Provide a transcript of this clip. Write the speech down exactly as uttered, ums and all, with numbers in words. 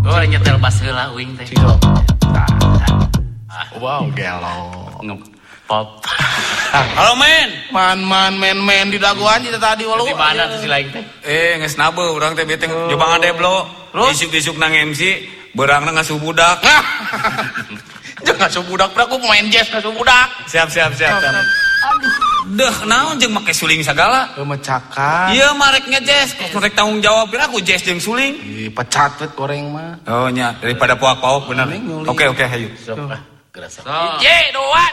Oh, nyetel bass heula uing teh. Wow, gelo. Pop. Halo men. Man man men men di daguan kita tadi walu. Di mana tuh si lain teh? Eh geus nabe urang teh bete coba ngadeblo. Isuk-isuk nang M C, beurangna ngasuh budak. Jeung ngasuh budak, aku pemain jazz ngasuh budak. Siap siap siap. siap. Aduh, deh naon jeung make suling sagala. Heuh mecakan. Ieu marek ngejazz, kos rek tanggung jawab aku jazz jeung suling. Ih, pecat teh goreng mah. Oh nya, daripada puak-puak bener. Oke oke hayu. Hiji, dua,